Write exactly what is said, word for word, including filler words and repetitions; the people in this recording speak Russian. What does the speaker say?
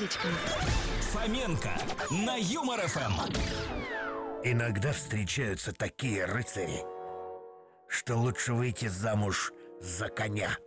сердечками. Фоменко на Юмор эф эм. Иногда встречаются такие рыцари, что лучше выйти замуж за коня.